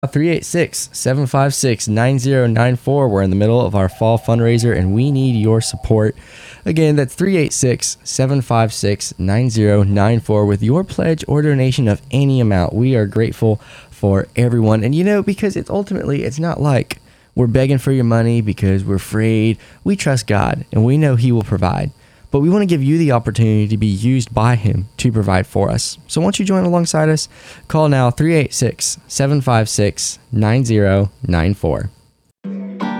386-756-9094. We're in the middle of our fall fundraiser and we need your support. Again, that's 386-756-9094. With your pledge or donation of any amount, we are grateful for everyone. And because it's not like we're begging for your money because we're afraid. We trust God and we know He will provide. But we want to give you the opportunity to be used by Him to provide for us. So once you join alongside us, call now 386-756-9094.